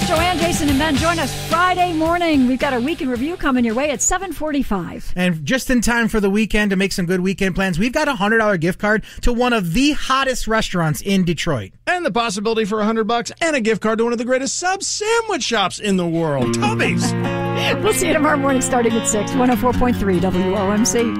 Joanne, Jason, and Ben. Join us Friday morning. We've got our week in review coming your way at 7:45. And just in time for the weekend to make some good weekend plans, we've got a $100 gift card to one of the hottest restaurants in Detroit. And the possibility for $100 and a gift card to one of the greatest sub sandwich shops in the world, Tubby's. We'll see you tomorrow morning starting at 6, 104.3 WOMC.